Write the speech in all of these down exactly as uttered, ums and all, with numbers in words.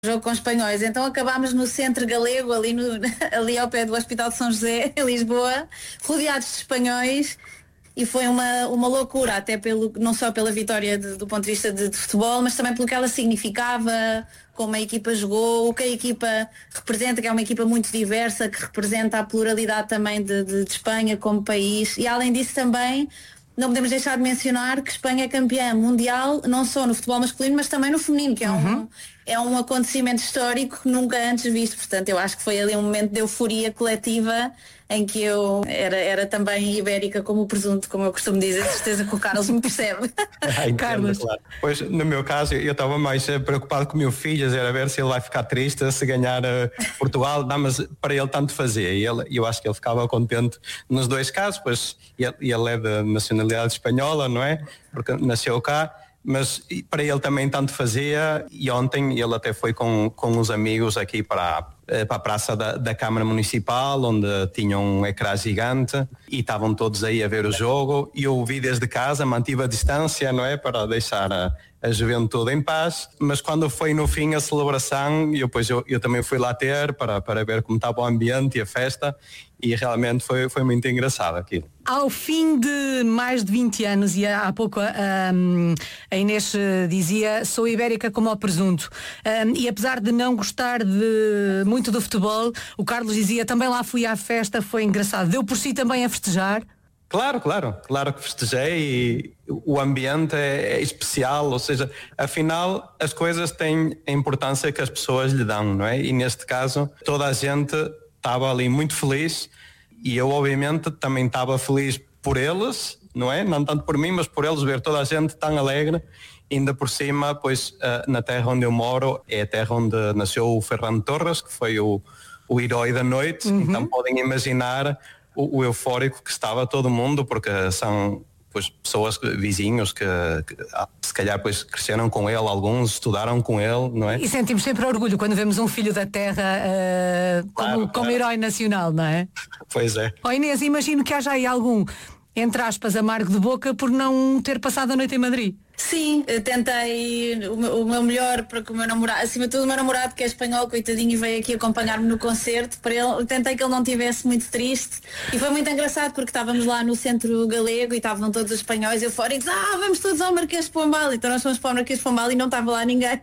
jogo com espanhóis, então acabámos no centro galego, ali, no, ali ao pé do Hospital de São José, em Lisboa, rodeados de espanhóis, e foi uma, uma loucura, até pelo, não só pela vitória de, do ponto de vista de, de futebol, mas também pelo que ela significava, como a equipa jogou, o que a equipa representa, que é uma equipa muito diversa, que representa a pluralidade também de, de, de Espanha como país, e além disso também não podemos deixar de mencionar que Espanha é campeã mundial, não só no futebol masculino, mas também no feminino, que é, uhum. um, é um acontecimento histórico nunca antes visto. Portanto, eu acho que foi ali um momento de euforia coletiva em que eu era, era também ibérica como o presunto, como eu costumo dizer, certeza que o Carlos me percebe. Ai, Carlos. Claro. Pois, no meu caso, eu estava mais preocupado com o meu filho, era ver se ele vai ficar triste se ganhar uh, Portugal, não, mas para ele tanto fazia, e ele, eu acho que ele ficava contente nos dois casos, pois ele, ele é de nacionalidade espanhola, não é? Porque nasceu cá, mas para ele também tanto fazia, e ontem ele até foi com, com os amigos aqui para, para a praça da, da Câmara Municipal, onde tinham um ecrã gigante e estavam todos aí a ver o jogo, e eu o vi desde casa, mantive a distância, não é, para deixar a, a juventude em paz, mas quando foi no fim a celebração, eu, depois eu, eu também fui lá ter para, para ver como estava o ambiente e a festa, e realmente foi, foi muito engraçado aquilo. Ao fim de mais de vinte anos, e há pouco um, a Inês dizia, sou ibérica como ao presunto, um, e apesar de não gostar de, muito do futebol, o Carlos dizia, também lá fui à festa, foi engraçado. Deu por si também a festejar? Claro, claro, claro que festejei, e o ambiente é, é especial, ou seja, afinal as coisas têm a importância que as pessoas lhe dão, não é? E neste caso toda a gente estava ali muito feliz, e eu obviamente também estava feliz por eles, não é? Não tanto por mim, mas por eles, ver toda a gente tão alegre, ainda por cima, pois na terra onde eu moro é a terra onde nasceu o Ferran Torres, que foi o, o herói da noite, uhum. Então podem imaginar o, o eufórico que estava todo mundo, porque são pois, pessoas, vizinhos que, que se calhar pois, cresceram com ele, alguns estudaram com ele, não é? E sentimos sempre orgulho quando vemos um filho da terra uh, claro, como, como claro. herói nacional, não é? Pois é. Oh Inês, imagino que haja aí algum, entre aspas, amargo de boca por não ter passado a noite em Madrid. Sim, eu tentei o meu, o meu melhor para que o meu namorado, acima de tudo o meu namorado que é espanhol, coitadinho, veio aqui acompanhar-me no concerto, para ele, tentei que ele não estivesse muito triste, e foi muito engraçado porque estávamos lá no centro galego e estavam todos os espanhóis eufóricos, ah, vamos todos ao Marquês de Pombal, então nós fomos para o Marquês de Pombal e não estava lá ninguém.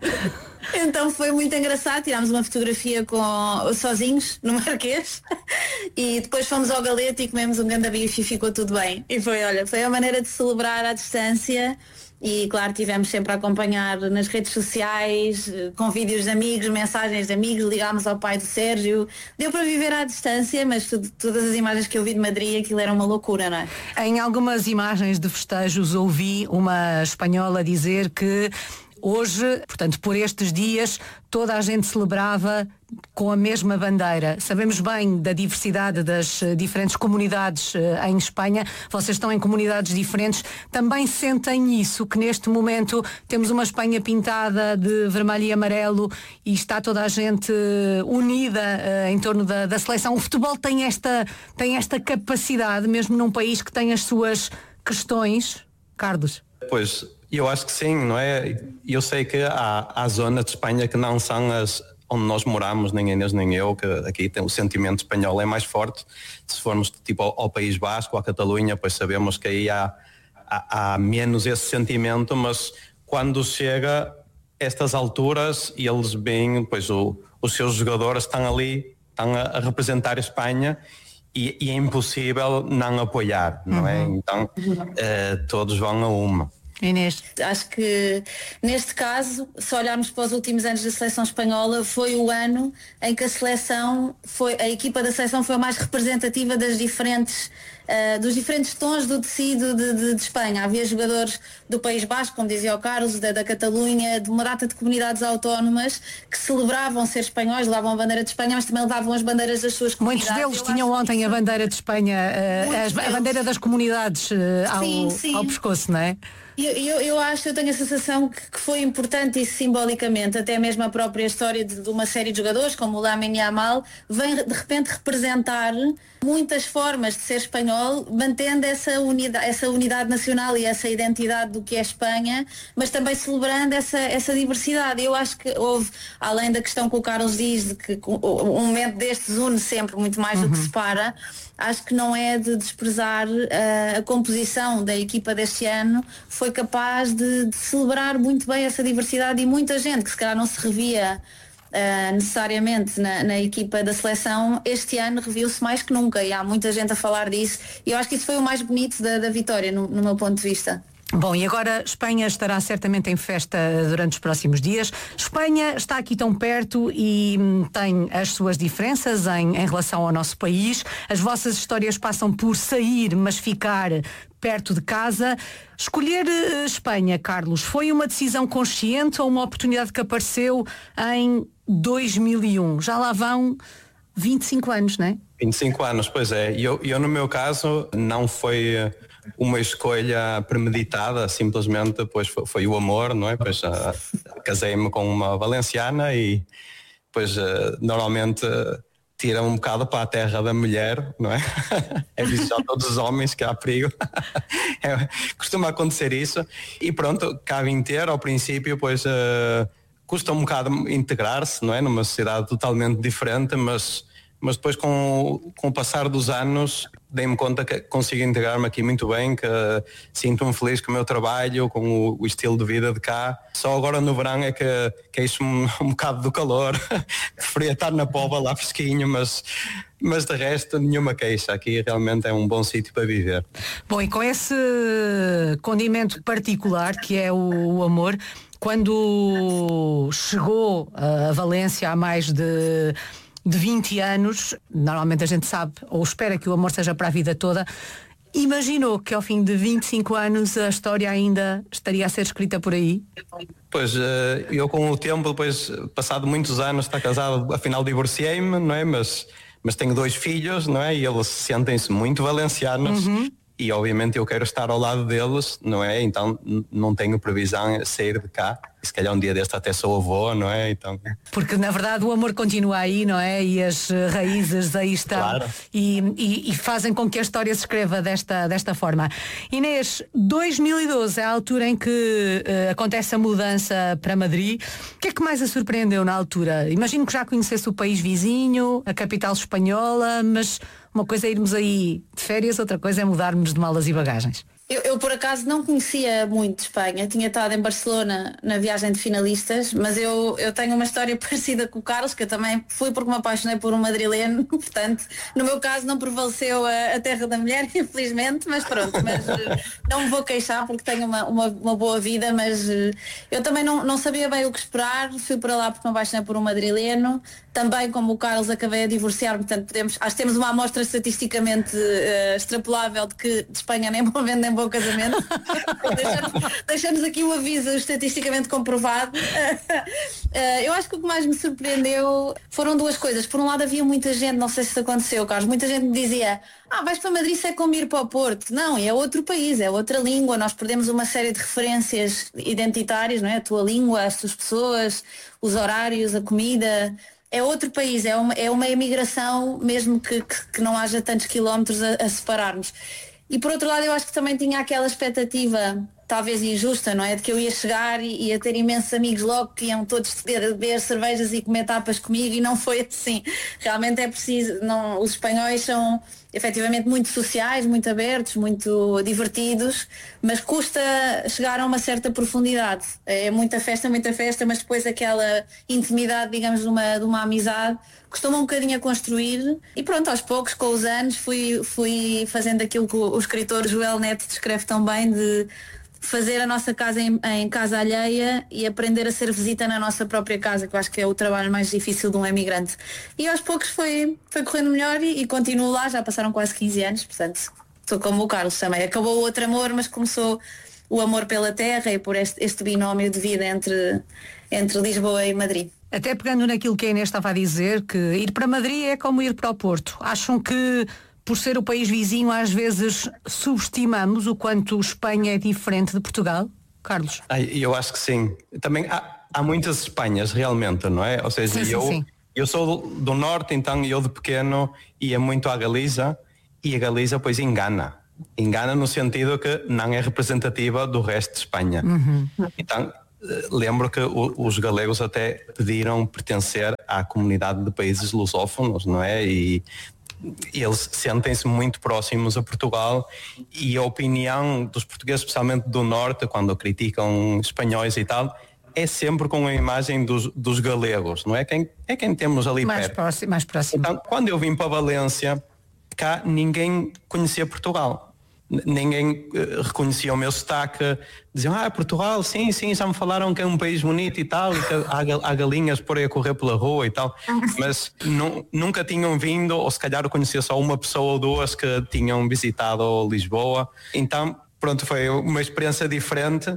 Então foi muito engraçado, tirámos uma fotografia com sozinhos no Marquês e depois fomos ao Galete e comemos um grande bife e ficou tudo bem. E foi, olha, foi a maneira de celebrar à distância. E claro, tivemos sempre a acompanhar nas redes sociais, com vídeos de amigos, mensagens de amigos, ligámos ao pai do Sérgio. Deu para viver à distância, mas tudo, todas as imagens que eu vi de Madrid, aquilo era uma loucura, não é? Em algumas imagens de festejos ouvi uma espanhola dizer que hoje, portanto, por estes dias, toda a gente celebrava com a mesma bandeira. Sabemos bem da diversidade das diferentes comunidades em Espanha. Vocês estão em comunidades diferentes. Também sentem isso, que neste momento temos uma Espanha pintada de vermelho e amarelo e está toda a gente unida uh, em torno da, da seleção. O futebol tem esta, tem esta capacidade, mesmo num país que tem as suas questões. Carlos? Pois, eu acho que sim, não é? Eu sei que há, há zonas de Espanha que não são as onde nós moramos, nem a Inês nem eu, que aqui tem o sentimento espanhol é mais forte. Se formos tipo ao, ao País Basco, à Catalunha, pois sabemos que aí há, há, há menos esse sentimento, mas quando chega estas alturas e eles veem, pois o, os seus jogadores estão ali, estão a, a representar a Espanha, e, e é impossível não apoiar, não é? Uhum. Então uh, todos vão a uma. Inês? Acho que neste caso, se olharmos para os últimos anos da seleção espanhola, foi o ano em que a seleção foi, a equipa da seleção foi a mais representativa das diferentes, uh, dos diferentes tons do tecido de, de, de Espanha. Havia jogadores do País Basco, como dizia o Carlos, da, da Catalunha, de uma data de comunidades autónomas que celebravam ser espanhóis, levavam a bandeira de Espanha, mas também levavam as bandeiras das suas comunidades. Muitos deles Eu tinham ontem a bandeira de Espanha, uh, a, a bandeira das comunidades uh, ao, sim, sim. ao pescoço, não é? Eu, eu, eu acho, eu tenho a sensação que, que foi importante isso simbolicamente, até mesmo a própria história de, de uma série de jogadores como o Lamine Yamal vem de repente representar muitas formas de ser espanhol espanhol, mantendo essa unidade, essa unidade nacional e essa identidade do que é Espanha, mas também celebrando essa, essa diversidade. Eu acho que houve, além da questão que o Carlos diz, de que um momento destes une sempre muito mais do que separa, acho que não é de desprezar uh, a composição da equipa deste ano, foi capaz de, de celebrar muito bem essa diversidade, e muita gente que se calhar não se revia Uh, necessariamente na, na equipa da seleção, este ano reviu-se mais que nunca, e há muita gente a falar disso, e eu acho que isso foi o mais bonito da, da vitória, no, no meu ponto de vista. Bom, e agora Espanha estará certamente em festa durante os próximos dias. Espanha está aqui tão perto e hum, tem as suas diferenças em, em relação ao nosso país. As vossas histórias passam por sair, mas ficar perto de casa. Escolher uh, Espanha, Carlos, foi uma decisão consciente ou uma oportunidade que apareceu em dois mil e um? Já lá vão vinte e cinco anos, não é? vinte e cinco anos, pois é. E eu, eu, no meu caso, não foi uma escolha premeditada, simplesmente pois foi, foi o amor, não é? Pois uh, casei-me com uma valenciana e pois uh, normalmente uh, tira um bocado para a terra da mulher, não é? É visto a todos os homens que há perigo. É, costuma acontecer isso. E pronto, cá vim ter, ao princípio, pois uh, custa um bocado integrar-se, não é? Numa sociedade totalmente diferente, mas, mas depois com, com o passar dos anos dei-me conta que consigo integrar-me aqui muito bem, que uh, sinto-me feliz com o meu trabalho, com o, o estilo de vida de cá. Só agora no verão é que queixo-me um, um bocado do calor. Preferia estar na Póvoa lá fresquinho, mas, mas de resto nenhuma queixa. Aqui realmente é um bom sítio para viver. Bom, e com esse condimento particular que é o, o amor, quando chegou a Valência há mais de de vinte anos, normalmente a gente sabe ou espera que o amor seja para a vida toda, imaginou que ao fim de vinte e cinco anos a história ainda estaria a ser escrita por aí? Pois, eu com o tempo, depois, passado muitos anos, está casado, afinal divorciei-me, não é? Mas, mas tenho dois filhos, não é? E eles sentem-se muito valencianos. Uhum. E obviamente eu quero estar ao lado deles, não é? Então não tenho previsão de sair de cá. Se calhar um dia deste até sou avô, não é? Então... Porque na verdade o amor continua aí, não é? E as raízes aí estão. Claro. E, e, e fazem com que a história se escreva desta, desta forma. Inês, dois mil e doze é a altura em que uh, acontece a mudança para Madrid. O que é que mais a surpreendeu na altura? Imagino que já conhecesse o país vizinho, a capital espanhola, mas uma coisa é irmos aí de férias, outra coisa é mudarmos de malas e bagagens. Eu, eu, por acaso, não conhecia muito Espanha. Tinha estado em Barcelona na viagem de finalistas, mas eu, eu tenho uma história parecida com o Carlos, que eu também fui porque me apaixonei por um madrileno. Portanto, no meu caso não prevaleceu a, a terra da mulher, infelizmente, mas pronto. Mas não me vou queixar porque tenho uma, uma, uma boa vida, mas eu também não, não sabia bem o que esperar. Fui para lá porque me apaixonei por um madrileno. Também, como o Carlos, acabei a divorciar, portanto podemos, acho que temos uma amostra estatisticamente uh, extrapolável de que de Espanha nem bom vende nem bom casamento. deixamos, deixamos aqui o aviso estatisticamente comprovado. Uh, eu acho que o que mais me surpreendeu foram duas coisas. Por um lado, havia muita gente, não sei se isso aconteceu, Carlos, muita gente me dizia: ah, vais para Madrid, isso é como ir para o Porto. Não, é outro país, é outra língua. Nós perdemos uma série de referências identitárias, não é? A tua língua, as tuas pessoas, os horários, a comida. É outro país, é uma, é uma imigração, mesmo que, que, que não haja tantos quilómetros a, a separar-nos. E por outro lado, eu acho que também tinha aquela expectativa, talvez injusta, não é? De que eu ia chegar e ia ter imensos amigos logo que iam todos beber cervejas e comer tapas comigo, e não foi assim. Realmente é preciso, não, os espanhóis são efetivamente muito sociais, muito abertos, muito divertidos, mas custa chegar a uma certa profundidade. É muita festa, muita festa, mas depois aquela intimidade, digamos, de uma, de uma amizade, costuma um bocadinho a construir, e pronto, aos poucos, com os anos, fui, fui fazendo aquilo que o, o escritor Joel Neto descreve tão bem, de fazer a nossa casa em, em casa alheia e aprender a ser visita na nossa própria casa, que eu acho que é o trabalho mais difícil de um emigrante. E aos poucos foi, foi correndo melhor e, e continuo lá, já passaram quase quinze anos, portanto estou como o Carlos também. Acabou o outro amor, mas começou o amor pela terra e por este, este binómio de vida entre, entre Lisboa e Madrid. Até pegando naquilo que a Inês estava a dizer, que ir para Madrid é como ir para o Porto. Acham que por ser o país vizinho, às vezes subestimamos o quanto Espanha é diferente de Portugal? Carlos? Eu acho que sim. Também há, há muitas Espanhas, realmente, não é? Ou seja, sim, sim, eu, sim. eu sou do, do norte, então eu de pequeno ia muito à Galiza e a Galiza pois engana. Engana no sentido que não é representativa do resto de Espanha. Uhum. Então, lembro que o, os galegos até pediram pertencer à comunidade de países lusófonos, não é? E eles sentem-se muito próximos a Portugal, e a opinião dos portugueses, especialmente do norte, quando criticam espanhóis e tal, é sempre com a imagem dos, dos galegos, não é? Quem, é quem temos ali mais perto. Próximo, mais próximo. Então, quando eu vim para Valência, cá ninguém conhecia Portugal. Ninguém uh, reconhecia o meu sotaque, diziam, ah, Portugal, sim, sim, já me falaram que é um país bonito e tal, e que há, há galinhas por aí a correr pela rua e tal, mas nu, nunca tinham vindo, ou se calhar eu conhecia só uma pessoa ou duas que tinham visitado Lisboa. Então, pronto, foi uma experiência diferente,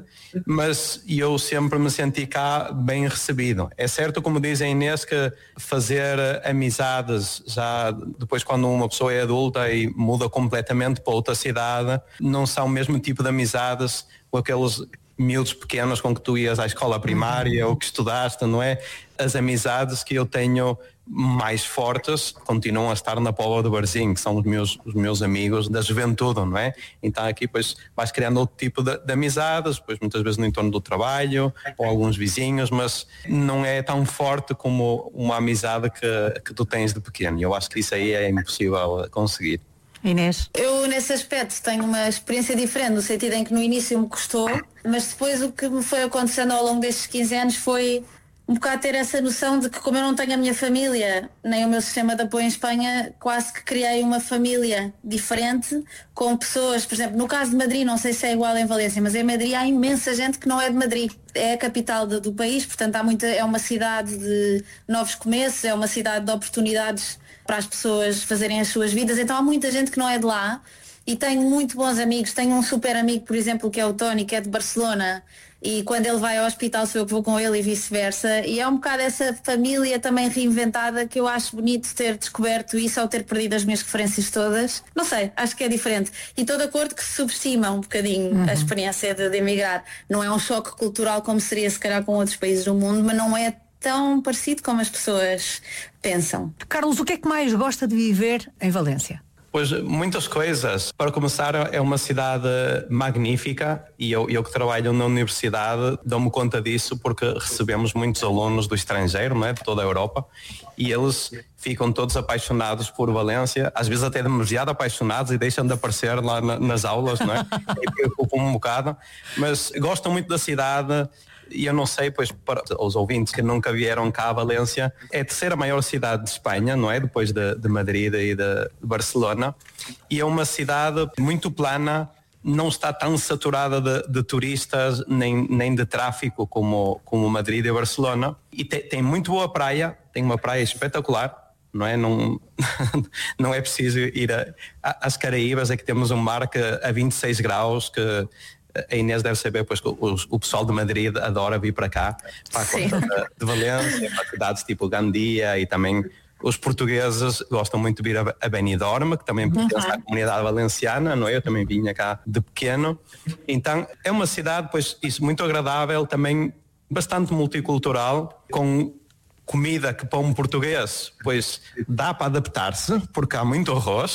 mas eu sempre me senti cá bem recebido. É certo, como diz a Inês, que fazer amizades já depois quando uma pessoa é adulta e muda completamente para outra cidade, não são o mesmo tipo de amizades com aqueles miúdos pequenos com que tu ias à escola primária ou que estudaste, não é? As amizades que eu tenho mais fortes continuam a estar na Póvoa de Varzim, que são os meus, os meus amigos da juventude, não é? Então aqui depois vais criando outro tipo de, de amizades, depois muitas vezes no entorno do trabalho, ou alguns vizinhos, mas não é tão forte como uma amizade que, que tu tens de pequeno. E eu acho que isso aí é impossível conseguir. Inês? Eu, nesse aspecto, tenho uma experiência diferente, no sentido em que no início me custou, mas depois o que me foi acontecendo ao longo destes quinze anos foi um bocado ter essa noção de que, como eu não tenho a minha família, nem o meu sistema de apoio em Espanha, quase que criei uma família diferente, com pessoas, por exemplo, no caso de Madrid, não sei se é igual em Valência, mas em Madrid há imensa gente que não é de Madrid. É a capital de, do país, portanto há muita, é uma cidade de novos começos, é uma cidade de oportunidades para as pessoas fazerem as suas vidas, então há muita gente que não é de lá, e tenho muito bons amigos. Tenho um super amigo, por exemplo, que é o Tony, que é de Barcelona, e quando ele vai ao hospital sou eu que vou com ele e vice-versa, e é um bocado essa família também reinventada que eu acho bonito ter descoberto isso ao ter perdido as minhas referências todas. Não sei, acho que é diferente, e estou de acordo que se subestima um bocadinho uhum. a experiência de, de emigrar. Não é um choque cultural como seria se calhar com outros países do mundo, mas não é tão parecido como as pessoas pensam. Carlos, o que é que mais gosta de viver em Valência? Pois, muitas coisas. Para começar, é uma cidade magnífica, e eu, eu que trabalho na universidade dou-me conta disso, porque recebemos muitos alunos do estrangeiro, não é? De toda a Europa, e eles ficam todos apaixonados por Valência, às vezes até demasiado apaixonados, e deixam de aparecer lá na, nas aulas, não é? E preocupam um bocado, mas gostam muito da cidade. E eu não sei, pois, para os ouvintes que nunca vieram cá a Valência, é a terceira maior cidade de Espanha, não é? Depois de, de Madrid e de Barcelona. E é uma cidade muito plana, não está tão saturada de, de turistas nem, nem de tráfico como, como Madrid e Barcelona. E te, tem muito boa praia, tem uma praia espetacular. Não é? Não, não é preciso ir a, a, às Caraíbas, é que temos um mar que, a vinte e seis graus, que a Inês deve saber, pois, que o, o pessoal de Madrid adora vir para cá, para a costa de, de Valência, para cidades tipo Gandia, e também os portugueses gostam muito de vir a, a Benidorm, que também pertence uhum. à comunidade valenciana, não é? Eu também vinha cá de pequeno. Então é uma cidade, pois, isso, muito agradável, também bastante multicultural, com comida que para um português, pois, dá para adaptar-se, porque há muito arroz,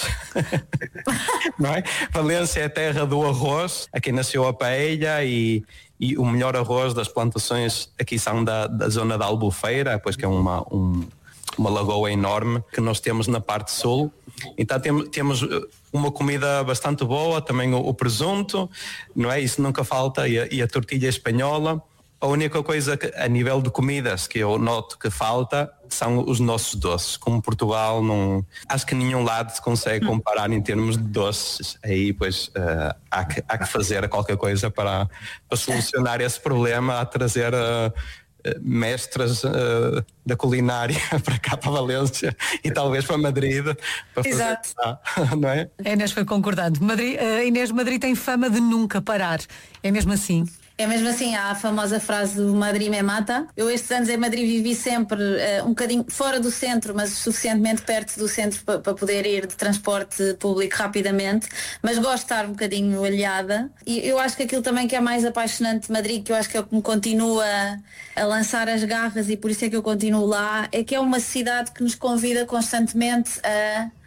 não é? Valência é a terra do arroz, aqui nasceu a paella, e, e o melhor arroz das plantações aqui são da, da zona da Albufeira, pois, que é uma, um, uma lagoa enorme que nós temos na parte sul. Então tem, temos uma comida bastante boa, também o, o presunto, não é? Isso nunca falta, e a, e a tortilha espanhola. A única coisa que, a nível de comidas, que eu noto que falta são os nossos doces. Como Portugal, não, acho que nenhum lado se consegue comparar em termos de doces. Aí, pois, uh, há, que, há que fazer qualquer coisa para, para solucionar esse problema, a trazer uh, mestres uh, da culinária para cá, para Valência, e talvez para Madrid, para fazer. Exato. Ah, não é? A Inês foi concordando. Madrid, uh, Inês, Madrid tem fama de nunca parar. É mesmo assim? É mesmo assim, há a famosa frase do Madrid me mata. Eu estes anos em Madrid vivi sempre uh, um bocadinho fora do centro, mas suficientemente perto do centro para pa poder ir de transporte público rapidamente, mas gosto de estar um bocadinho alheada. E eu acho que aquilo também que é mais apaixonante de Madrid, que eu acho que é o que me continua a lançar as garras, e por isso é que eu continuo lá, é que é uma cidade que nos convida constantemente a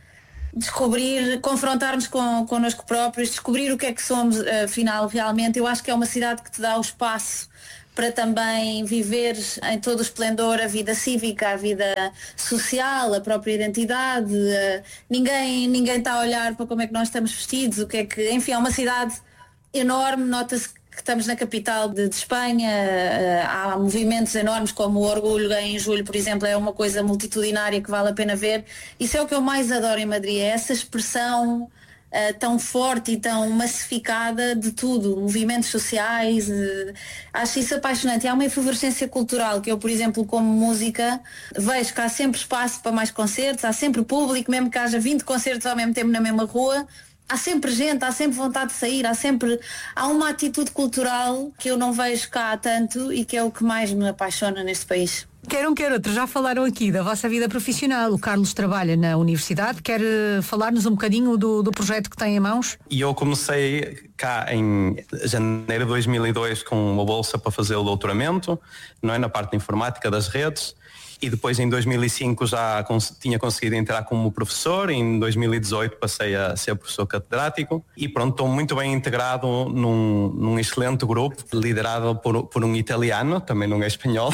descobrir, confrontar-nos com, connosco próprios, descobrir o que é que somos, afinal, realmente. Eu acho que é uma cidade que te dá o espaço para também viver em todo o esplendor a vida cívica, a vida social, a própria identidade. Ninguém, ninguém está a olhar para como é que nós estamos vestidos, o que é que, enfim, é uma cidade enorme, nota-se que estamos na capital de, de Espanha, há movimentos enormes como o Orgulho em julho, por exemplo, é uma coisa multitudinária que vale a pena ver. Isso é o que eu mais adoro em Madrid, é essa expressão Uh, tão forte e tão massificada de tudo, movimentos sociais, uh, acho isso apaixonante. E há uma efervescência cultural que eu, por exemplo, como música, vejo que há sempre espaço para mais concertos, há sempre público, mesmo que haja vinte concertos ao mesmo tempo na mesma rua, há sempre gente, há sempre vontade de sair, há sempre, há uma atitude cultural que eu não vejo cá tanto e que é o que mais me apaixona neste país. Quer um, quer outro, já falaram aqui da vossa vida profissional. O Carlos trabalha na universidade, quer falar-nos um bocadinho do, do projeto que tem em mãos? E eu comecei cá em janeiro de dois mil e dois com uma bolsa para fazer o doutoramento, não é, na parte de informática das redes, e depois em dois mil e cinco já cons- tinha conseguido entrar como professor, em dois mil e dezoito passei a ser professor catedrático e pronto, estou muito bem integrado num, num excelente grupo liderado por, por um italiano, também não é espanhol.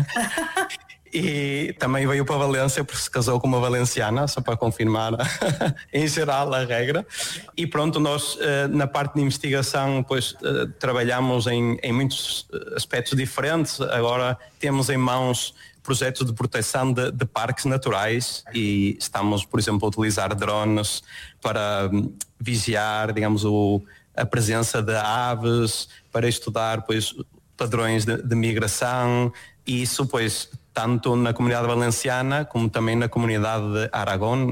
E também veio para Valência porque se casou com uma valenciana, só para confirmar em geral a regra. E pronto, nós na parte de investigação pois trabalhamos em, em muitos aspectos diferentes. Agora temos em mãos projetos de proteção de, de parques naturais e estamos, por exemplo, a utilizar drones para vigiar, digamos, o, a presença de aves, para estudar pois padrões de, de migração, e isso pois tanto na comunidade valenciana como também na comunidade de Aragón,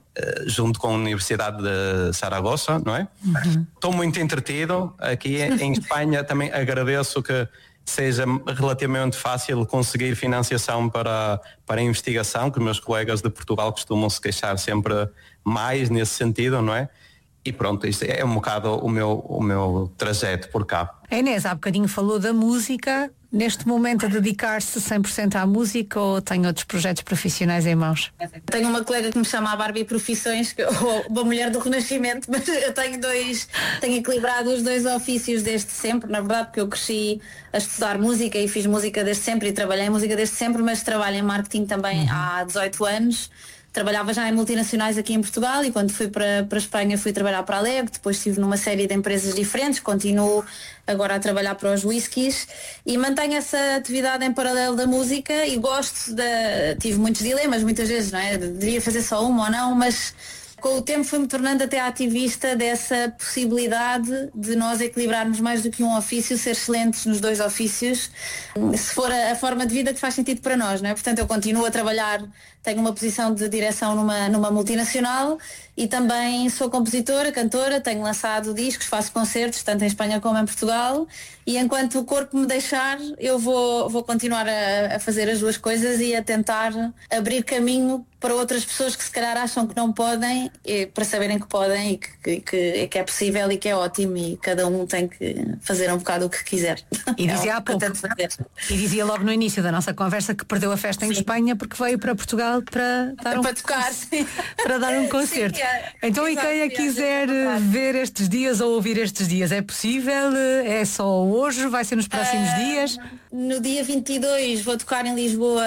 junto com a Universidade de Saragossa, não é? Uhum. Estou muito entretido aqui em Espanha. Também agradeço que seja relativamente fácil conseguir financiação para, para a investigação, que meus colegas de Portugal costumam se queixar sempre mais nesse sentido, não é? E pronto, isto é um bocado o meu, o meu trajeto por cá. A Inês há bocadinho falou da música. Neste momento a dedicar-se cem por cento à música ou tem outros projetos profissionais em mãos? Tenho uma colega que me chama a Barbie Profissões, ou uma mulher do Renascimento, mas eu tenho dois, tenho equilibrado os dois ofícios desde sempre, na verdade, porque eu cresci a estudar música e fiz música desde sempre e trabalhei em música desde sempre, mas trabalho em marketing também uhum. há dezoito anos. Trabalhava já em multinacionais aqui em Portugal e quando fui para, para a Espanha fui trabalhar para a Lego, depois estive numa série de empresas diferentes, continuo agora a trabalhar para os whiskies e mantenho essa atividade em paralelo da música e gosto de... Tive muitos dilemas muitas vezes, não é? Deveria fazer só uma ou não, mas com o tempo fui-me tornando até ativista dessa possibilidade de nós equilibrarmos mais do que um ofício, ser excelentes nos dois ofícios, se for a, a forma de vida que faz sentido para nós, não é? Portanto, eu continuo a trabalhar, tenho uma posição de direção numa, numa multinacional e também sou compositora, cantora, tenho lançado discos, faço concertos, tanto em Espanha como em Portugal, e enquanto o corpo me deixar, eu vou, vou continuar a, a fazer as duas coisas e a tentar abrir caminho para outras pessoas que se calhar acham que não podem, e, para saberem que podem e que, que, que é possível e que é ótimo e cada um tem que fazer um bocado o que quiser. E dizia é há pouco, e dizia logo no início da nossa conversa que perdeu a festa em sim. Espanha porque veio para Portugal para dar um, para tocar, sim. para dar um concerto. Sim, é. Então exato, e quem a quiser é ver estes dias ou ouvir estes dias, é possível? É só hoje? Vai ser nos próximos uh, dias? No dia vinte e dois vou tocar em Lisboa,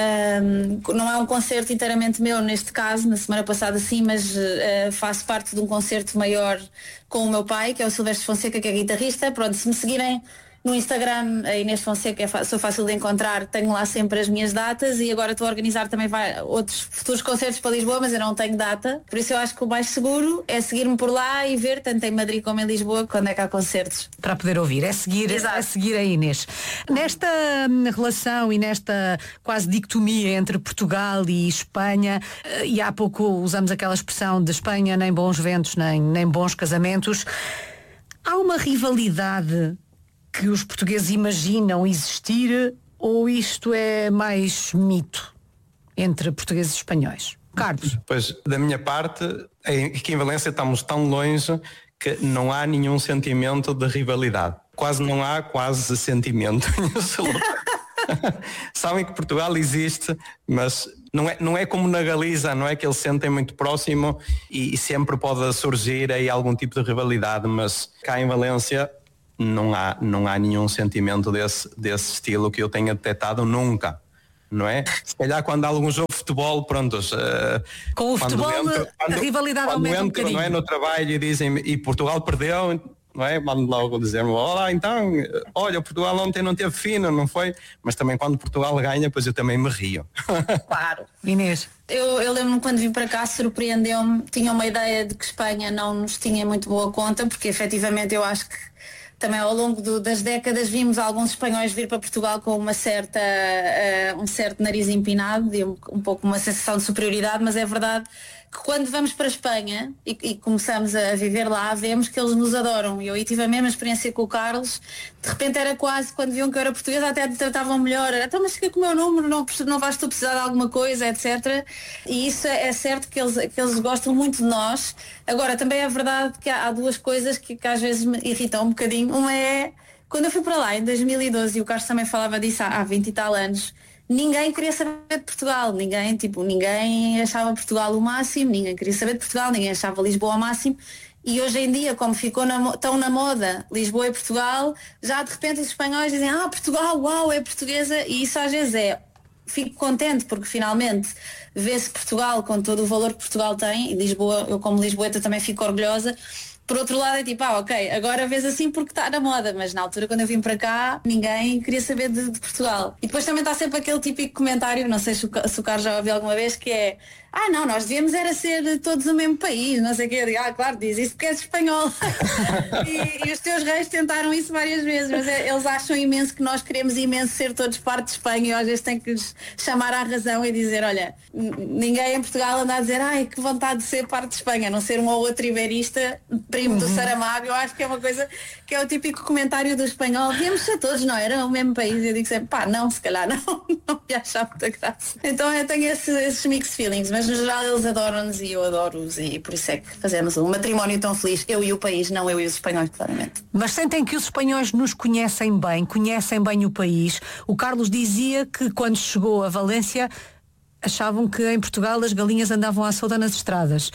uh, não é um concerto inteiramente meu neste caso, na semana passada sim, mas uh, faço parte de um concerto maior com o meu pai, que é o Silvestre Fonseca, que é guitarrista. Pronto, se me seguirem no Instagram, a Inês Fonseca, é, sou fácil de encontrar, tenho lá sempre as minhas datas e agora estou a organizar também vai, outros futuros concertos para Lisboa, mas eu não tenho data, por isso eu acho que o mais seguro é seguir-me por lá e ver, tanto em Madrid como em Lisboa, quando é que há concertos. Para poder ouvir, é seguir, é seguir a Inês. Nesta hum, relação e nesta quase dicotomia entre Portugal e Espanha, e há pouco usamos aquela expressão de Espanha nem bons ventos, nem, nem bons casamentos, há uma rivalidade que os portugueses imaginam existir ou isto é mais mito entre portugueses e espanhóis? Carlos? Pois, da minha parte, aqui em Valência estamos tão longe que não há nenhum sentimento de rivalidade. Quase não há quase sentimento. Sabem que Portugal existe, mas não é, não é como na Galiza, não é que eles se sentem muito próximo e, e sempre pode surgir aí algum tipo de rivalidade, mas cá em Valência não há, não há nenhum sentimento desse, desse estilo que eu tenha detectado nunca, não é? Se calhar quando há algum jogo de futebol, prontos, uh, com o futebol entro, quando, a rivalidade quando aumenta entro, um bocadinho. Não é, no trabalho e dizem e Portugal perdeu, não é? Mando logo dizer-me, olá, então, olha, Portugal ontem não teve fino, não foi? Mas também quando Portugal ganha, pois eu também me rio. Claro. Inês. Eu, eu lembro-me quando vim para cá, surpreendeu-me, tinha uma ideia de que Espanha não nos tinha muito boa conta, porque efetivamente eu acho que também ao longo do, das décadas vimos alguns espanhóis vir para Portugal com uma certa, uh, um certo nariz empinado e um, um pouco uma sensação de superioridade, mas é verdade que quando vamos para a Espanha e, e começamos a viver lá, vemos que eles nos adoram. E eu aí tive a mesma experiência com o Carlos, de repente era quase, quando viam que eu era portuguesa, até me tratavam melhor, era, então mas fica com o meu número, não, não vais tu precisar de alguma coisa, etcétera. E isso é, é certo que eles, que eles gostam muito de nós. Agora, também é verdade que há, há duas coisas que, que às vezes me irritam um bocadinho. Uma é, quando eu fui para lá em dois mil e doze, e o Carlos também falava disso há, há vinte e tal anos, ninguém queria saber de Portugal, ninguém, tipo, ninguém achava Portugal o máximo, ninguém queria saber de Portugal, ninguém achava Lisboa o máximo. E hoje em dia, como ficou na, tão na moda Lisboa e Portugal, já de repente os espanhóis dizem, ah, Portugal, uau, é portuguesa, e isso às vezes é, fico contente porque finalmente vê-se Portugal com todo o valor que Portugal tem, e Lisboa, eu como lisboeta também fico orgulhosa. Por outro lado é tipo, ah, ok, agora vês assim porque está na moda, mas na altura quando eu vim para cá ninguém queria saber de, de Portugal. E depois também está sempre aquele típico comentário, não sei se o, se o Carlos já ouviu alguma vez, que é, ah não, nós devíamos era ser todos o mesmo país, não sei o que. Eu digo, ah, claro, diz isso porque és espanhol. e, e os teus reis tentaram isso várias vezes, mas é, eles acham imenso que nós queremos imenso ser todos parte de Espanha, e às vezes tem que lhes chamar à razão e dizer, olha, ninguém em Portugal anda a dizer, ai, que vontade de ser parte de Espanha, a não ser um ou outro iberista, primo uhum. do Saramago. Eu acho que é uma coisa que é o típico comentário do espanhol, devíamos ser todos, não era o mesmo país. Eu digo sempre, pá, não, se calhar não, não me achava muita graça. Então eu tenho esse, esses mixed feelings, mas no geral eles adoram-nos e eu adoro-os, e por isso é que fazemos um matrimónio tão feliz, eu e o país, não eu e os espanhóis, claramente. Mas sentem que os espanhóis nos conhecem bem, conhecem bem o país. O Carlos dizia que quando chegou a Valência achavam que em Portugal as galinhas andavam à solta nas estradas.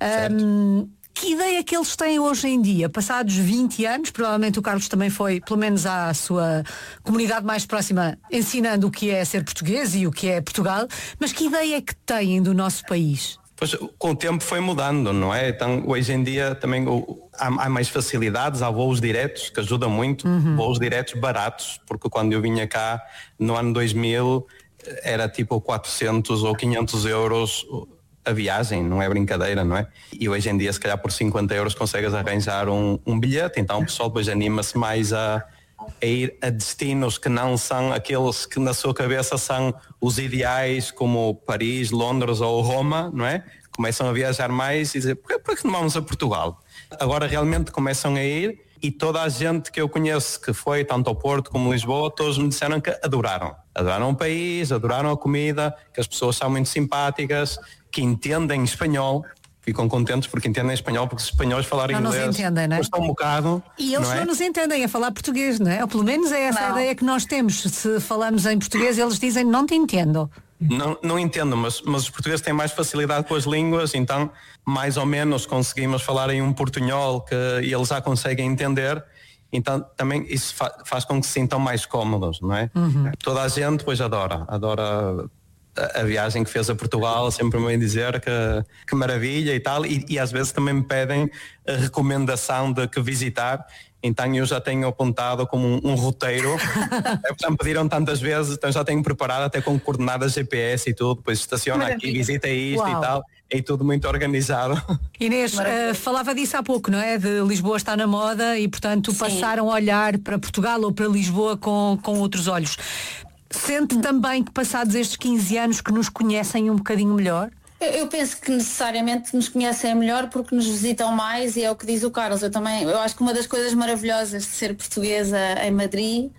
Um, que ideia que eles têm hoje em dia, passados vinte anos, provavelmente o Carlos também foi, pelo menos à sua comunidade mais próxima, ensinando o que é ser português e o que é Portugal, mas que ideia é que têm do nosso país? Pois, com o tempo foi mudando, não é? Então, hoje em dia também o, há, há mais facilidades, há voos diretos que ajudam muito, uhum. voos diretos baratos, porque quando eu vinha cá no ano dois mil era tipo quatrocentos ou quinhentos euros a viagem, não é brincadeira, não é? E hoje em dia se calhar por cinquenta euros consegues arranjar um, um bilhete, então o pessoal depois anima-se mais a, a ir a destinos que não são aqueles que na sua cabeça são os ideais, como Paris, Londres ou Roma, não é? Começam a viajar mais e dizer, por que, por que não vamos a Portugal? Agora realmente começam a ir, e toda a gente que eu conheço que foi tanto ao Porto como Lisboa, todos me disseram que adoraram. Adoraram o país, adoraram a comida, que as pessoas são muito simpáticas, que entendem espanhol, ficam contentes porque entendem espanhol, porque os espanhóis falarem não inglês nos entendem, não é? custa um bocado. E eles não, não, é? é? nos entendem a falar português, não é? Ou pelo menos é essa não. a ideia que nós temos. Se falamos em português, eles dizem, não te entendo. Não, não entendo, mas, mas os portugueses têm mais facilidade com as línguas, então mais ou menos conseguimos falar em um portunhol que eles já conseguem entender. Então também isso fa- faz com que se sintam mais cómodos, não é? Uhum. Toda a gente depois adora, adora a, a viagem que fez a Portugal, sempre me vem dizer que, que maravilha e tal, e, e às vezes também me pedem a recomendação de que visitar, então eu já tenho apontado como um, um roteiro, já me pediram tantas vezes, então já tenho preparado até com coordenadas G P S e tudo, depois estaciona maravilha. Aqui, visita isto Uau. E tal. É tudo muito organizado. Inês, uh, falava disso há pouco, não é? De Lisboa está na moda e, portanto, Sim. passaram a olhar para Portugal ou para Lisboa com, com outros olhos. Sente hum. também que passados estes quinze anos que nos conhecem um bocadinho melhor? Eu, eu penso que necessariamente nos conhecem melhor porque nos visitam mais, e é o que diz o Carlos. Eu também, eu acho que uma das coisas maravilhosas de ser portuguesa em Madrid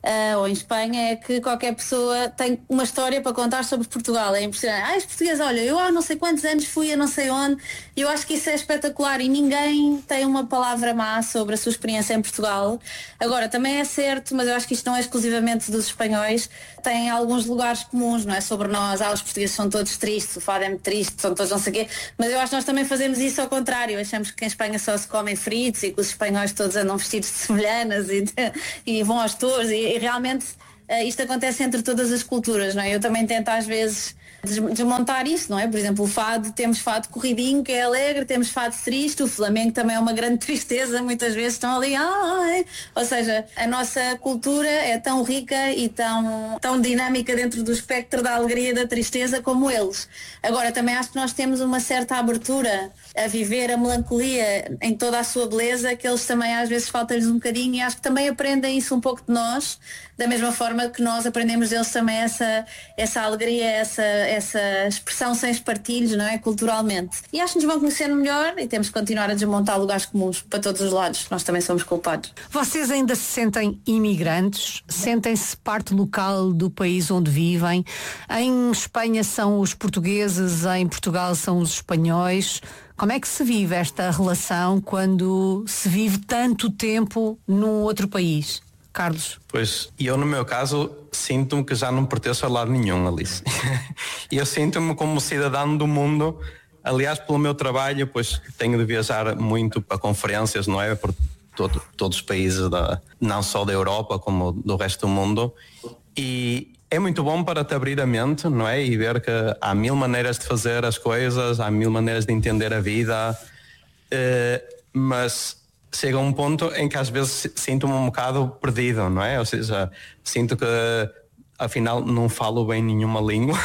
uh, ou em Espanha, é que qualquer pessoa tem uma história para contar sobre Portugal. É impressionante. Ah, os portugueses, olha, eu há não sei quantos anos fui a não sei onde, e eu acho que isso é espetacular e ninguém tem uma palavra má sobre a sua experiência em Portugal. Agora, também é certo, mas eu acho que isto não é exclusivamente dos espanhóis, tem alguns lugares comuns, não é? Sobre nós, ah, os portugueses são todos tristes, o fado é muito triste, são todos não sei o quê, mas eu acho que nós também fazemos isso ao contrário, achamos que em Espanha só se comem fritos e que os espanhóis todos andam vestidos de semelhanas e, e vão aos touros e, e realmente uh, isto acontece entre todas as culturas, não é? Eu também tento às vezes desmontar isso, não é? Por exemplo, o fado, temos fado corridinho que é alegre, temos fado triste, o flamengo também é uma grande tristeza, muitas vezes estão ali, ai. Ou seja, a nossa cultura é tão rica e tão, tão dinâmica dentro do espectro da alegria e da tristeza como eles. Agora, também acho que nós temos uma certa abertura a viver a melancolia em toda a sua beleza, que eles também às vezes falta-lhes um bocadinho, e acho que também aprendem isso um pouco de nós, da mesma forma que nós aprendemos deles também essa, essa alegria, essa, essa expressão sem espartilhos, não é? Culturalmente. E acho que nos vão conhecendo melhor e temos que continuar a desmontar lugares comuns para todos os lados. Nós também somos culpados. Vocês ainda se sentem imigrantes? Sentem-se parte local do país onde vivem? Em Espanha são os portugueses, em Portugal são os espanhóis. Como é que se vive esta relação quando se vive tanto tempo num outro país? Carlos? Pois, eu no meu caso sinto-me que já não pertenço a lado nenhum, Alice. Eu sinto-me como cidadão do mundo. Aliás, pelo meu trabalho, pois tenho de viajar muito para conferências, não é? Por todo, todos os países, da, não só da Europa, como do resto do mundo. E é muito bom para te abrir a mente, não é? E ver que há mil maneiras de fazer as coisas, há mil maneiras de entender a vida, uh, mas chega um ponto em que às vezes sinto-me um bocado perdido, não é? Ou seja, sinto que afinal não falo bem nenhuma língua.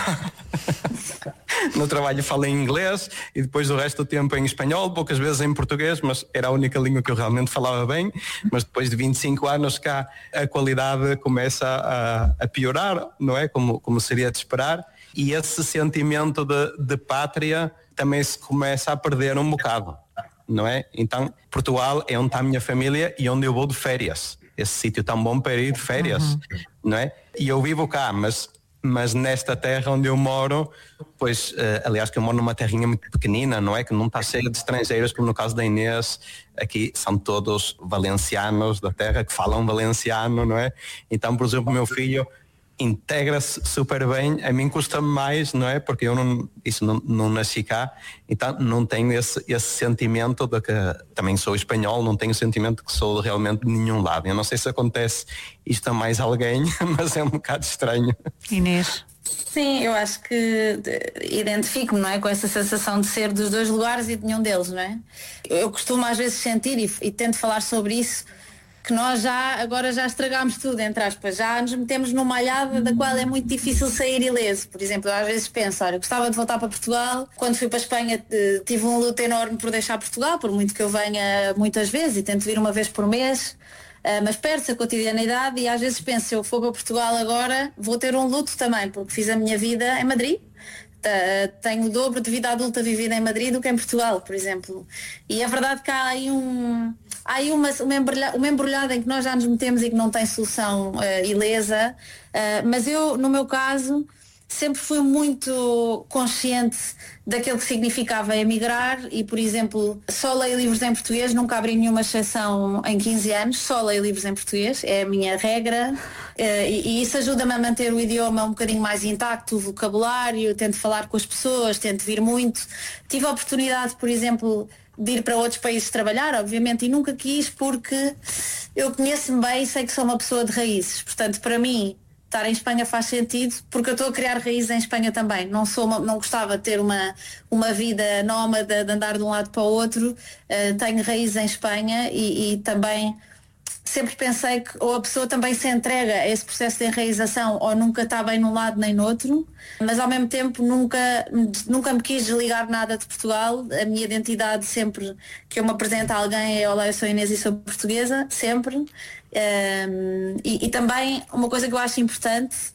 No trabalho falo em inglês e depois o resto do tempo em espanhol, poucas vezes em português, mas era a única língua que eu realmente falava bem. Mas depois de vinte e cinco anos cá a qualidade começa a, a piorar, não é? Como, como seria de esperar. E esse sentimento de, de pátria também se começa a perder um bocado, não é? Então Portugal é onde está a minha família e onde eu vou de férias. Esse sítio tão bom para ir de férias, uhum. Não é? E eu vivo cá, mas mas nesta terra onde eu moro, pois, uh, aliás, que eu moro numa terrinha muito pequenina, não é? Que não está cheia de estrangeiros, como no caso da Inês, aqui são todos valencianos da terra que falam valenciano, não é? Então, por exemplo, o meu filho integra-se super bem, a mim custa mais, não é? Porque eu não, isso não, não nasci cá, então não tenho esse, esse sentimento de que também sou espanhol, não tenho o sentimento de que sou realmente de nenhum lado. Eu não sei se acontece isto a mais alguém, mas é um bocado estranho. Inês? Sim, eu acho que identifico-me, não é? Com essa sensação de ser dos dois lugares e de nenhum deles, não é? Eu costumo às vezes sentir e, e tento falar sobre isso, que nós já, agora já estragámos tudo, entre aspas, já nos metemos numa malhada da qual é muito difícil sair ileso. Por exemplo, eu às vezes penso, olha, eu gostava de voltar para Portugal, quando fui para a Espanha tive um luto enorme por deixar Portugal, por muito que eu venha muitas vezes e tento vir uma vez por mês, mas perde-se a cotidianidade e às vezes penso, se eu for para Portugal agora, vou ter um luto também, porque fiz a minha vida em Madrid. Tenho o dobro de vida adulta vivida em Madrid do que em Portugal, por exemplo. E é verdade que há aí um há aí uma, uma, embrulhada, uma embrulhada em que nós já nos metemos e que não tem solução uh, ilesa, uh, mas eu, no meu caso, sempre fui muito consciente daquilo que significava emigrar e, por exemplo, só leio livros em português, nunca abri nenhuma exceção em quinze anos, só leio livros em português, é a minha regra, e, e isso ajuda-me a manter o idioma um bocadinho mais intacto, o vocabulário, tento falar com as pessoas, tento vir muito. Tive a oportunidade, por exemplo, de ir para outros países trabalhar, obviamente, e nunca quis porque eu conheço-me bem e sei que sou uma pessoa de raízes, portanto, para mim, estar em Espanha faz sentido porque eu estou a criar raízes em Espanha também. Não sou uma, não gostava de ter uma, uma vida nómada, de andar de um lado para o outro. Uh, tenho raízes em Espanha e, e também sempre pensei que ou a pessoa também se entrega a esse processo de enraização ou nunca está bem num lado nem no outro, mas ao mesmo tempo nunca, nunca me quis desligar nada de Portugal. A minha identidade sempre que eu me apresento a alguém é olá, eu sou Inês e sou portuguesa, sempre. Um, e, e também uma coisa que eu acho importante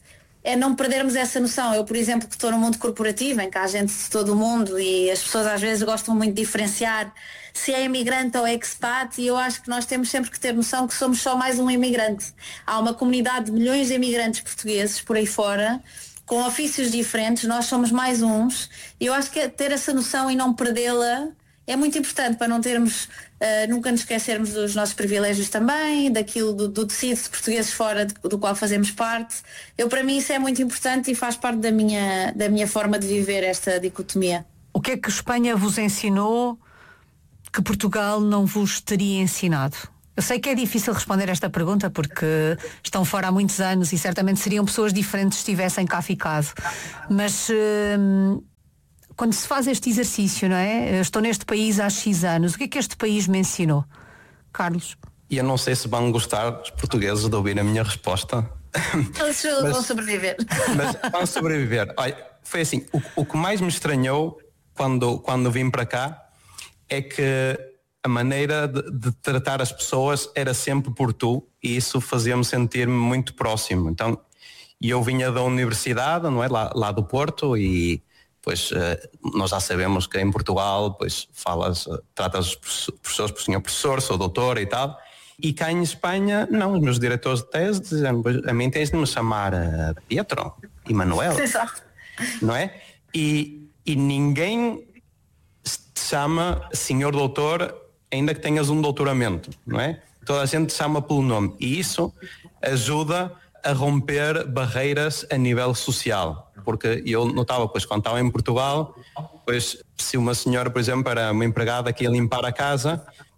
é não perdermos essa noção. Eu, por exemplo, que estou no mundo corporativo, em que há gente de todo o mundo e as pessoas às vezes gostam muito de diferenciar se é imigrante ou expat, e eu acho que nós temos sempre que ter noção que somos só mais um imigrante. Há uma comunidade de milhões de imigrantes portugueses por aí fora, com ofícios diferentes, nós somos mais uns, e eu acho que ter essa noção e não perdê-la é muito importante para não termos, uh, nunca nos esquecermos dos nossos privilégios também, daquilo do, do tecido de portugueses fora de, do qual fazemos parte. Eu, para mim, isso é muito importante e faz parte da minha, da minha forma de viver esta dicotomia. O que é que Espanha vos ensinou que Portugal não vos teria ensinado? Eu sei que é difícil responder esta pergunta porque estão fora há muitos anos e certamente seriam pessoas diferentes se tivessem cá ficado. Mas hum, quando se faz este exercício, não é? Eu estou neste país há X anos. O que é que este país me ensinou? Carlos? E eu não sei se vão gostar os portugueses de ouvir a minha resposta. Eles vão sobreviver. Mas vão sobreviver. Olha, foi assim, o, o que mais me estranhou quando, quando vim para cá é que a maneira de, de tratar as pessoas era sempre por tu, e isso fazia-me sentir-me muito próximo. Então, eu vinha da universidade, não é? Lá, lá do Porto, e pois nós já sabemos que em Portugal pois falas, tratas os professores por senhor professor, sou doutor e tal. E cá em Espanha, não, os meus diretores de tese dizem, a mim tens de me chamar Pietro e Manuel, não é? E, e ninguém te chama senhor doutor, ainda que tenhas um doutoramento, não é? Toda a gente te chama pelo nome, e isso ajuda a romper barreiras a nível social, porque eu notava, pois, quando estava em Portugal, pois, se uma senhora, por exemplo, era uma empregada que ia limpar a casa,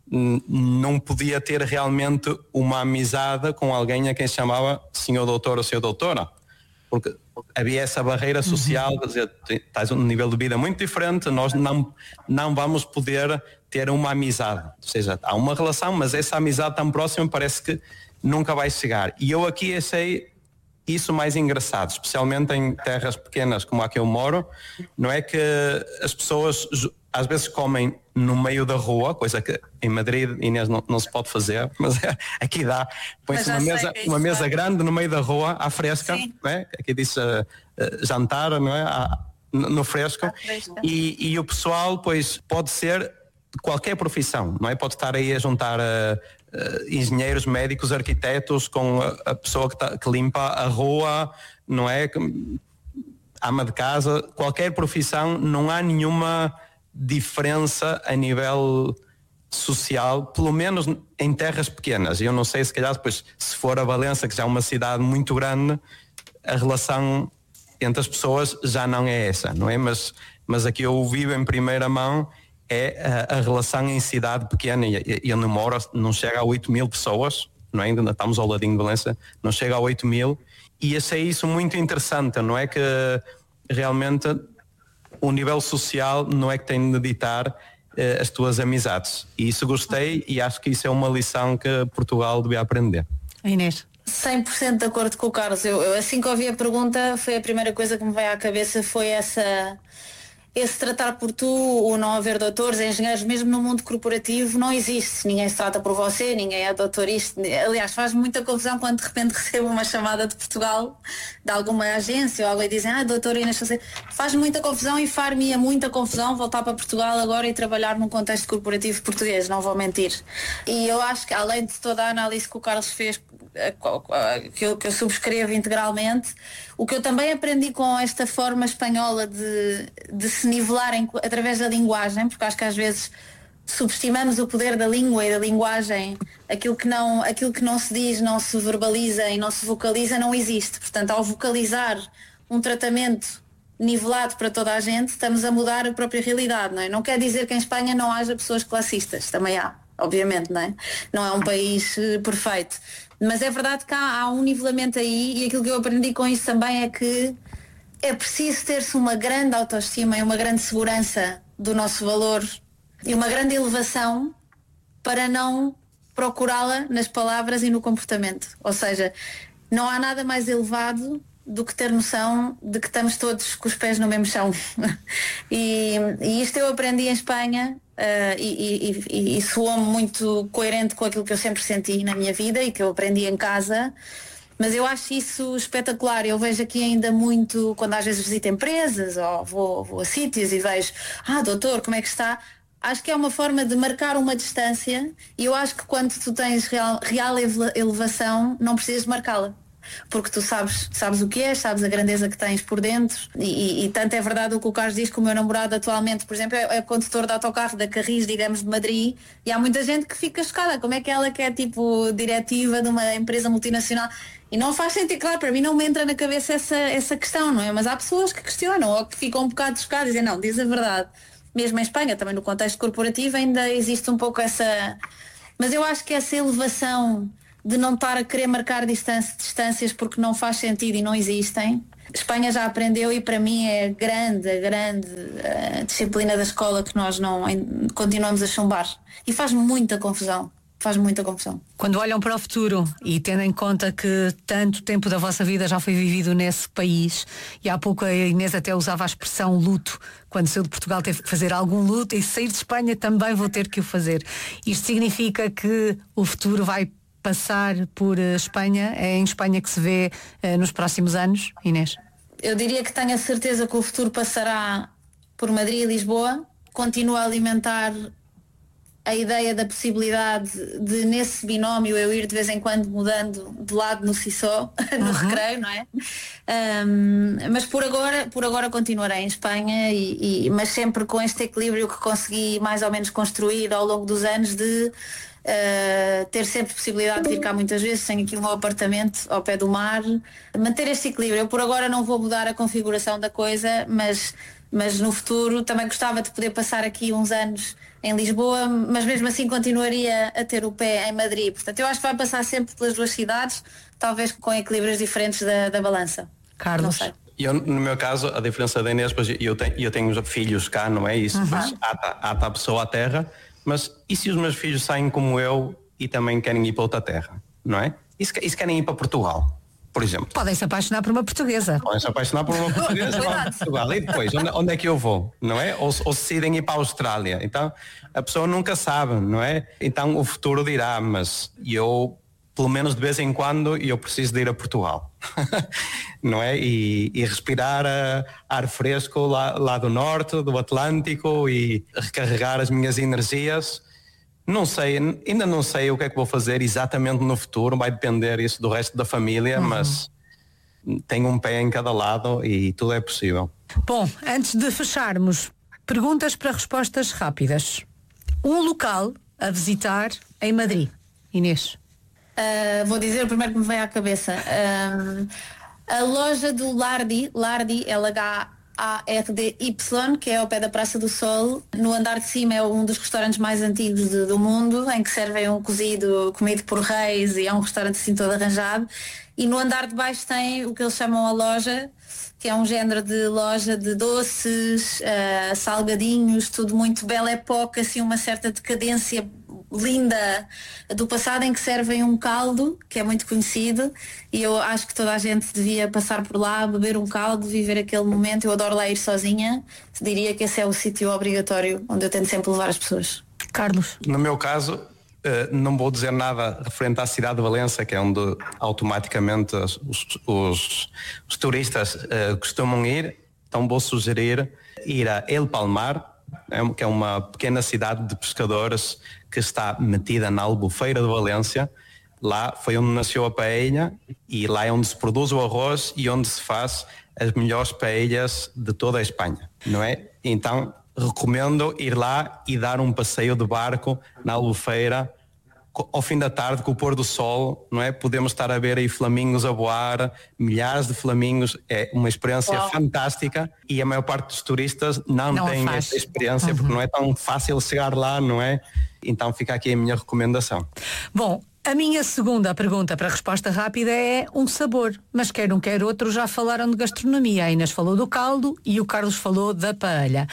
não podia ter realmente uma amizade com alguém a quem chamava senhor doutor ou senhor doutora, porque havia essa barreira social, uhum. Quer dizer, estás um nível de vida muito diferente, nós não, não vamos poder ter uma amizade, ou seja, há uma relação, mas essa amizade tão próxima parece que nunca vai chegar. E eu aqui achei isso mais engraçado, especialmente em terras pequenas como a que eu moro, não é que as pessoas às vezes comem no meio da rua, coisa que em Madrid, Inês, não, não se pode fazer, mas aqui dá, põe-se uma mesa, uma mesa grande no meio da rua, à fresca, não é? Aqui diz uh, uh, jantar, não é? À, no fresco, e, e o pessoal, pois, pode ser de qualquer profissão, não é? Pode estar aí a juntar uh, uh, engenheiros, médicos, arquitetos, com a, a pessoa que, tá, que limpa a rua, não é? Ama de casa, qualquer profissão, não há nenhuma diferença a nível social, pelo menos em terras pequenas. Eu não sei, se calhar depois, se for a Valença, que já é uma cidade muito grande, a relação entre as pessoas já não é essa, não é? Mas, mas aqui eu vivo em primeira mão é a, a relação em cidade pequena, e eu não moro, não chega a oito mil pessoas, não é? Ainda estamos ao ladinho de Valença, não chega a oito mil, e achei isso muito interessante, não é? Que realmente o nível social não é que tem de ditar uh, as tuas amizades, e isso gostei, e acho que isso é uma lição que Portugal devia aprender. Inês? cem por cento de acordo com o Carlos. Eu, eu assim que ouvi a pergunta, foi a primeira coisa que me veio à cabeça, foi essa, esse tratar por tu, o não haver doutores, engenheiros, mesmo no mundo corporativo não existe, ninguém se trata por você, ninguém é doutor isto. Aliás, faz muita confusão quando de repente recebo uma chamada de Portugal, de alguma agência ou alguém dizem, ah, doutora Inês, faz muita confusão, e far-me muita confusão voltar para Portugal agora e trabalhar num contexto corporativo português, não vou mentir. E eu acho que, além de toda a análise que o Carlos fez, que eu, que eu subscrevo integralmente, o que eu também aprendi com esta forma espanhola de, de se nivelar em, através da linguagem, porque acho que às vezes subestimamos o poder da língua e da linguagem, aquilo que não, aquilo que não se diz, não se verbaliza e não se vocaliza não existe. Portanto, ao vocalizar um tratamento nivelado para toda a gente, estamos a mudar a própria realidade, não é? Não quer dizer que em Espanha não haja pessoas classistas, também há, obviamente, não é? Não é um país uh, perfeito. Mas é verdade que há, há um nivelamento aí, e aquilo que eu aprendi com isso também é que é preciso ter-se uma grande autoestima e uma grande segurança do nosso valor e uma grande elevação para não procurá-la nas palavras e no comportamento. Ou seja, não há nada mais elevado do que ter noção de que estamos todos com os pés no mesmo chão. e, e isto eu aprendi em Espanha, uh, e, e, e, e soou-me muito coerente com aquilo que eu sempre senti na minha vida e que eu aprendi em casa. Mas eu acho isso espetacular. Eu vejo aqui ainda muito, quando às vezes visito empresas ou vou, vou a sítios e vejo, ah, doutor, como é que está? Acho que é uma forma de marcar uma distância e eu acho que quando tu tens real, real elevação, não precisas de marcá-la. Porque tu sabes, sabes o que és, sabes a grandeza que tens por dentro e, e, e tanto é verdade o que o Carlos diz que o meu namorado atualmente, por exemplo, é, é condutor de autocarro da Carris, digamos, de Madrid, e há muita gente que fica chocada, como é que ela que é tipo diretiva de uma empresa multinacional e não faz sentido, claro, para mim não me entra na cabeça essa, essa questão, não é? Mas há pessoas que questionam ou que ficam um bocado chocadas e dizem, não, diz a verdade. Mesmo em Espanha, também no contexto corporativo ainda existe um pouco essa, mas eu acho que essa elevação de não estar a querer marcar distâncias porque não faz sentido e não existem. Espanha já aprendeu e para mim é grande, a grande a disciplina da escola que nós não continuamos a chumbar. E faz muita confusão. Faz muita confusão. Quando olham para o futuro e tendo em conta que tanto tempo da vossa vida já foi vivido nesse país, e há pouco a Inês até usava a expressão luto, quando saiu de Portugal teve que fazer algum luto e sair de Espanha também vou ter que o fazer. Isto significa que o futuro vai passar por Espanha? É em Espanha que se vê uh, nos próximos anos, Inês? Eu diria que tenho a certeza que o futuro passará por Madrid e Lisboa. Continuo a alimentar a ideia da possibilidade de, nesse binómio, eu ir de vez em quando mudando de lado no Sissó, no uhum. recreio, não é? Um, mas por agora, por agora continuarei em Espanha, e, e, mas sempre com este equilíbrio que consegui mais ou menos construir ao longo dos anos de Uh, ter sempre possibilidade de vir cá muitas vezes, tenho aqui um apartamento ao pé do mar, manter este equilíbrio. Eu por agora não vou mudar a configuração da coisa, mas, mas no futuro também gostava de poder passar aqui uns anos em Lisboa, mas mesmo assim continuaria a ter o pé em Madrid. Portanto, eu acho que vai passar sempre pelas duas cidades, talvez com equilíbrios diferentes da, da balança. Carlos. Não sei. Eu, no meu caso, a diferença da Inês, pois eu tenho, eu tenho filhos cá, não é isso? Uhum. Mas há, há, há a pessoa à terra. Mas e se os meus filhos saem como eu e também querem ir para outra terra, não é? E se, e se querem ir para Portugal, por exemplo? Podem se apaixonar por uma portuguesa. Podem se apaixonar por uma portuguesa lá em Portugal. E depois, onde, onde é que eu vou, não é? Ou, ou se decidem ir para a Austrália. Então, a pessoa nunca sabe, não é? Então, o futuro dirá, mas eu, pelo menos de vez em quando, eu preciso de ir a Portugal. Não é? E, e respirar uh, ar fresco lá, lá do norte, do Atlântico, e recarregar as minhas energias. Não sei, ainda não sei o que é que vou fazer exatamente no futuro, vai depender isso do resto da família, uhum. mas tenho um pé em cada lado e tudo é possível. Bom, antes de fecharmos, perguntas para respostas rápidas. Um local a visitar em Madrid, Inês? Uh, vou dizer o primeiro que me vem à cabeça. Uh, a loja do Lardi, Lardi, L H A R D Y, que é ao pé da Praça do Sol. No andar de cima é um dos restaurantes mais antigos de, do mundo, em que servem um cozido comido por reis, e é um restaurante assim todo arranjado. E no andar de baixo tem o que eles chamam a loja, que é um género de loja de doces, uh, salgadinhos, tudo muito belle époque, assim uma certa decadência linda do passado, em que servem um caldo que é muito conhecido, e eu acho que toda a gente devia passar por lá, beber um caldo, viver aquele momento. Eu adoro lá ir sozinha, diria que esse é o sítio obrigatório onde eu tento sempre levar as pessoas. Carlos? No meu caso, não vou dizer nada referente à cidade de Valença, que é onde automaticamente os, os, os turistas uh, costumam ir, então vou sugerir ir a El Palmar, que é uma pequena cidade de pescadores que está metida na Albufeira de Valência. Lá foi onde nasceu a paella, e lá é onde se produz o arroz e onde se faz as melhores paellas de toda a Espanha, não é? Então recomendo ir lá e dar um passeio de barco na Albufeira ao fim da tarde, com o pôr do sol, não é? Podemos estar a ver aí flamingos a voar, milhares de flamingos, é uma experiência Uau. fantástica, e a maior parte dos turistas não, não tem essa experiência, uhum. porque não é tão fácil chegar lá, não é? Então fica aqui a minha recomendação. Bom, a minha segunda pergunta para resposta rápida é um sabor, mas quer um quer outro já falaram de gastronomia. A Inês falou do caldo e o Carlos falou da paella.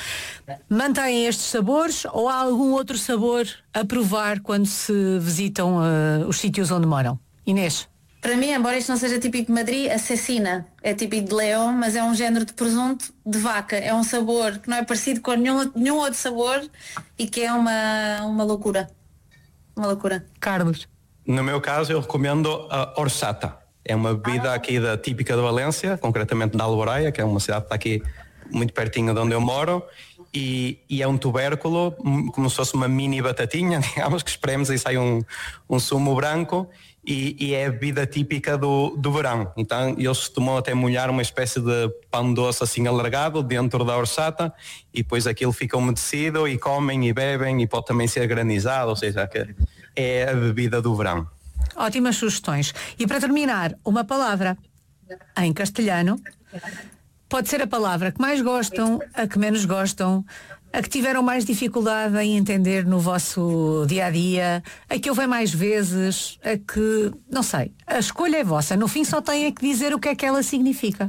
Mantêm estes sabores ou há algum outro sabor a provar quando se visitam uh, os sítios onde moram? Inês? Para mim, embora isto não seja típico de Madrid, a cecina é típico de León, mas é um género de presunto de vaca. É um sabor que não é parecido com nenhum, nenhum outro sabor e que é uma, uma loucura. Uma loucura. Carlos? No meu caso, eu recomendo a horchata. É uma bebida aqui da, típica de Valência, concretamente da Alboreia, que é uma cidade que está aqui muito pertinho de onde eu moro, e, e é um tubérculo, como se fosse uma mini batatinha, digamos, que espremos e sai um, um sumo branco, e, e é a bebida típica do, do verão. Então eles costumam até molhar uma espécie de pão doce assim alargado dentro da horchata, e depois aquilo fica umedecido e comem e bebem, e pode também ser granizado, ou seja, é a bebida do verão. Ótimas sugestões. E para terminar, uma palavra em castelhano. Pode ser a palavra que mais gostam, a que menos gostam, a que tiveram mais dificuldade em entender no vosso dia-a-dia, a que ouvem mais vezes, a que... não sei. A escolha é vossa. No fim só têm que dizer o que é que ela significa.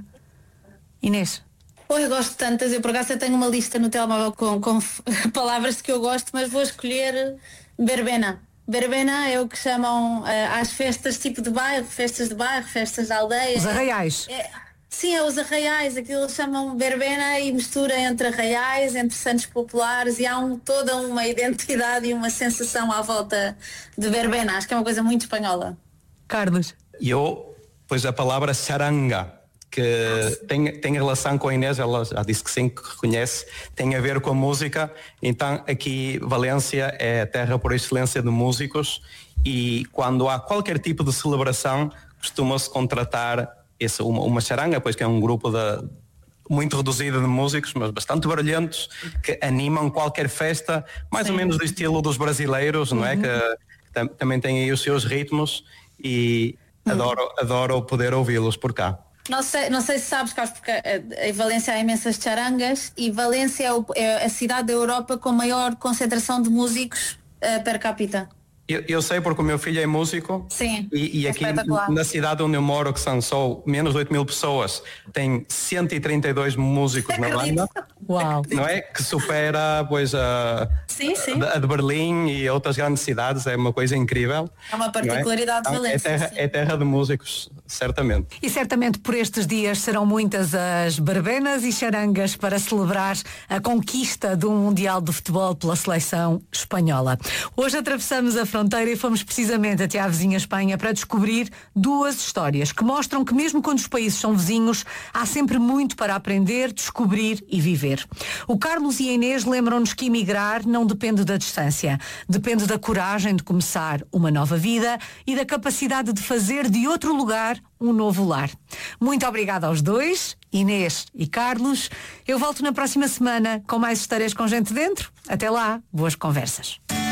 Inês? Oh, eu gosto de tantas. Eu por acaso eu tenho uma lista no telemóvel com, com palavras que eu gosto, mas vou escolher verbena. Verbena é o que chamam uh, às festas tipo de bairro, festas de bairro, festas de aldeia. Os arraiais. É, sim, é os arraiais, aquilo chamam verbena e mistura entre arraiais, entre santos populares, e há um, toda uma identidade e uma sensação à volta de verbena. Acho que é uma coisa muito espanhola. Carlos? E eu, pois a palavra charanga, que tem, tem relação com a Inês, ela já disse que sim, que reconhece, tem a ver com a música. Então aqui Valência é a terra por excelência de músicos, e quando há qualquer tipo de celebração costuma-se contratar esse, uma, uma charanga, pois que é um grupo de, muito reduzido de músicos, mas bastante barulhentos, que animam qualquer festa, mais sim. ou menos do estilo dos brasileiros, uhum. não é? Que tam, também têm aí os seus ritmos, e uhum. adoro, adoro poder ouvi-los por cá. Não sei, não sei se sabes, Carlos, porque em Valência há imensas charangas, e Valência é, o, é a cidade da Europa com maior concentração de músicos uh, per capita. Eu, eu sei porque o meu filho é músico. Sim, e, e é aqui na cidade onde eu moro, que são só menos de oito mil pessoas, tem cento e trinta e dois músicos na banda. Uau. Não é? Que supera pois, a, sim, sim. a de Berlim e outras grandes cidades, é uma coisa incrível. É uma particularidade é? de Valência. É terra, é terra de músicos, certamente. E certamente por estes dias serão muitas as barbenas e charangas para celebrar a conquista do Mundial de Futebol pela seleção espanhola. Hoje atravessamos a fronteira e fomos precisamente até à vizinha Espanha para descobrir duas histórias que mostram que mesmo quando os países são vizinhos, há sempre muito para aprender, descobrir e viver. O Carlos e a Inês lembram-nos que emigrar não depende da distância, depende da coragem de começar uma nova vida e da capacidade de fazer de outro lugar um novo lar. Muito obrigada aos dois, Inês e Carlos. Eu volto na próxima semana com mais histórias com gente dentro. Até lá, boas conversas.